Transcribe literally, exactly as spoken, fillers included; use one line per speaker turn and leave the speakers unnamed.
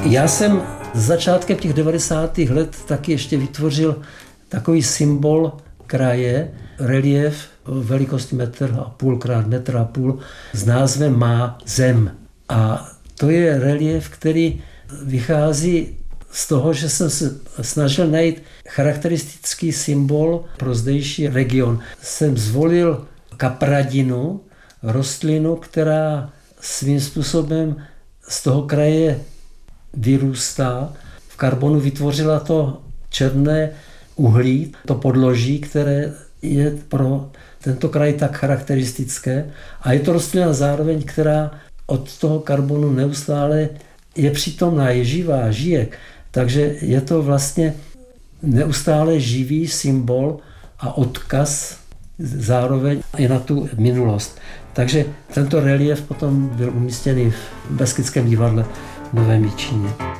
Já jsem začátkem těch devadesátých let taky ještě vytvořil takový symbol kraje, relief velikosti metr a půl krát metr a půl s názvem Má zem. A to je relief, který vychází z toho, že jsem se snažil najít charakteristický symbol pro zdejší region. Jsem zvolil kapradinu, rostlinu, která svým způsobem z toho kraje vyrůstá. V karbonu vytvořila to černé uhlí, to podloží, které je pro tento kraj tak charakteristické. A je to rostlina zároveň, která od toho karbonu neustále je přítomná, je živá, žije. Takže je to vlastně neustále živý symbol a odkaz zároveň i na tu minulost. Takže tento relief potom byl umístěný v Beskydském divadle v Novém Jičíně.